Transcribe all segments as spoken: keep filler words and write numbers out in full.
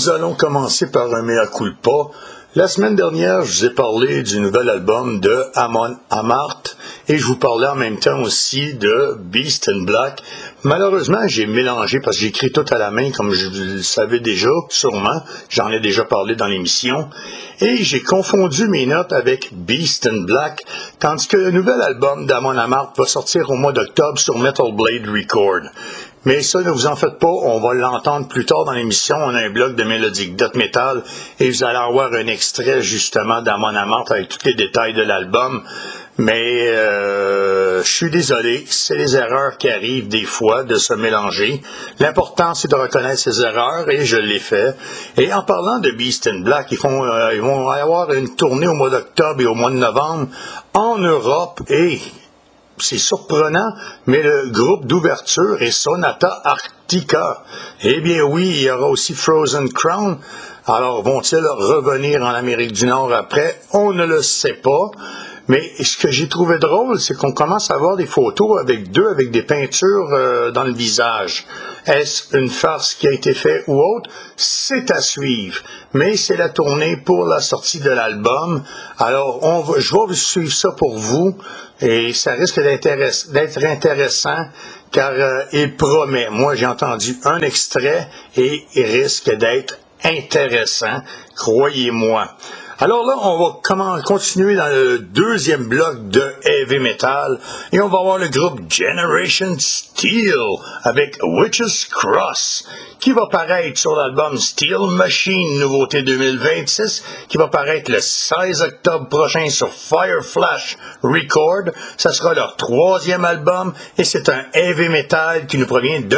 Nous allons commencer par un mea culpa. La semaine dernière, je vous ai parlé du nouvel album de Amon Amarth et je vous parlais en même temps aussi de Beast in Black. Malheureusement, j'ai mélangé parce que j'écris tout à la main, comme je le savais déjà, sûrement. J'en ai déjà parlé dans l'émission. Et j'ai confondu mes notes avec Beast in Black, tandis que le nouvel album d'Amon Amarth va sortir au mois d'octobre sur Metal Blade Records. Mais ça, ne vous en faites pas, on va l'entendre plus tard dans l'émission. On a un blog de mélodique death metal et vous allez avoir un extrait justement d'Amon Amarth avec tous les détails de l'album. Mais euh, je suis désolé, c'est les erreurs qui arrivent des fois de se mélanger. L'important, c'est de reconnaître ces erreurs et je l'ai fait. Et en parlant de Beast in Black, ils, font, euh, ils vont avoir une tournée au mois d'octobre et au mois de novembre en Europe et... c'est surprenant, mais le groupe d'ouverture est Sonata Arctica. Eh bien oui, il y aura aussi Frozen Crown. Alors, vont-ils revenir en Amérique du Nord après? On ne le sait pas. Mais ce que j'ai trouvé drôle, c'est qu'on commence à voir des photos avec deux, avec des peintures euh, dans le visage. Est-ce une farce qui a été faite ou autre? C'est à suivre. Mais c'est la tournée pour la sortie de l'album. Alors, on va, je vais suivre ça pour vous. Et ça risque d'être intéressant car euh, il promet. Moi, j'ai entendu un extrait et il risque d'être intéressant, croyez-moi. Alors là, on va comment, continuer dans le deuxième bloc de heavy metal et on va voir le groupe Generation Steel avec Witch's Cross qui va paraître sur l'album Steel Machine, nouveauté deux mille vingt-six, qui va paraître le seize octobre prochain sur Fireflash Records. Ça sera leur troisième album et c'est un heavy metal qui nous provient de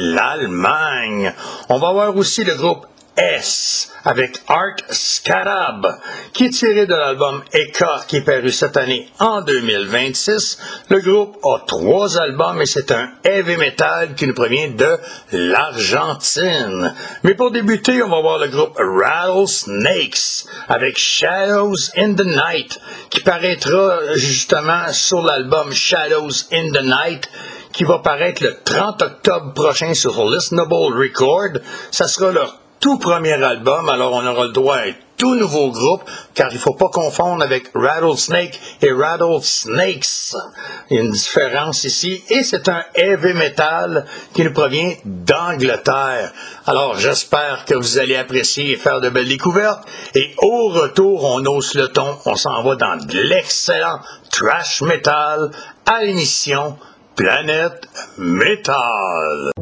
l'Allemagne. On va voir aussi le groupe S avec Art Scarab qui est tiré de l'album Eka qui est paru cette année en deux mille vingt-six. Le groupe a trois albums et c'est un heavy metal qui nous provient de l'Argentine. Mais pour débuter, on va voir le groupe Rattlesnakes avec Shadows in the Night qui paraîtra justement sur l'album Shadows in the Night qui va paraître le trente octobre prochain sur Listenable Records. Ça sera leur tout premier album, alors on aura le droit à un tout nouveau groupe, car il ne faut pas confondre avec Rattlesnake et Rattlesnakes. Il y a une différence ici, et c'est un heavy metal qui nous provient d'Angleterre. Alors j'espère que vous allez apprécier et faire de belles découvertes, et au retour, on hausse le ton, on s'en va dans de l'excellent thrash metal à l'émission Planète Metal.